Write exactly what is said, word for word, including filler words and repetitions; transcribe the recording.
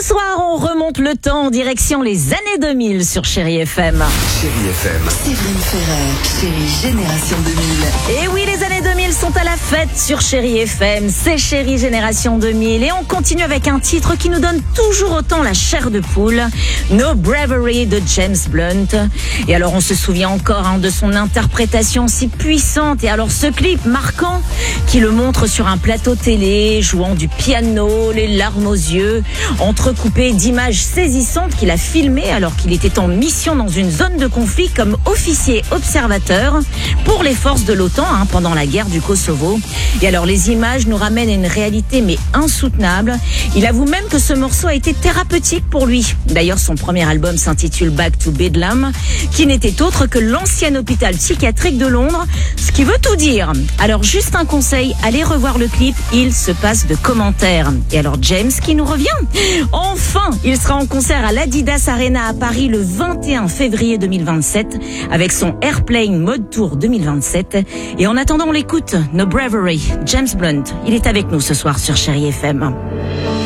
Ce soir, on remonte le temps en direction les années deux mille sur Chérie F M. Chérie F M. Séverine Ferrer, Chérie Génération deux mille. Et oui, les années deux mille sont à la fête sur Chérie F M. C'est Chérie Génération deux mille. Et on continue avec un titre qui nous donne toujours autant la chair de poule. No Bravery de James Blunt. Et alors, on se souvient encore hein, de son interprétation si puissante. Et alors, ce clip marquant qui le montre sur un plateau télé, jouant du piano, les larmes aux yeux, entrecoupé d'images saisissantes qu'il a filmées alors qu'il était en mission dans une zone de conflit comme officier observateur pour les forces de l'OTAN hein, pendant la guerre du Kosovo. Et alors les images nous ramènent à une réalité mais insoutenable. Il avoue même que ce morceau a été thérapeutique pour lui. D'ailleurs son premier album s'intitule Back to Bedlam, qui n'était autre que l'ancien hôpital psychiatrique de Londres, ce qui veut tout dire. Alors juste un conseil, allez revoir le clip, il se passe de commentaires. Et alors James qui nous revient. Enfin, il sera en concert à l'Adidas Arena à Paris le vingt et un février deux mille vingt-sept avec son Airplane Mode Tour deux mille vingt-sept. Et en attendant, on l'écoute, No Bravery, James Blunt. Il est avec nous ce soir sur Chérie F M.